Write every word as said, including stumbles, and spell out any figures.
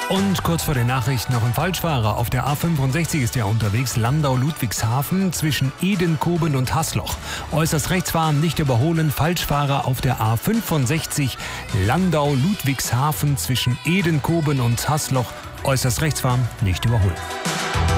Und kurz vor den Nachrichten noch ein Falschfahrer. Auf der A fünfundsechzig ist er unterwegs, Landau-Ludwigshafen zwischen Edenkoben und Hasloch. Äußerst rechts fahren, nicht überholen. Falschfahrer auf der A fünfundsechzig, Landau-Ludwigshafen zwischen Edenkoben und Hasloch. Äußerst rechts fahren, nicht überholen.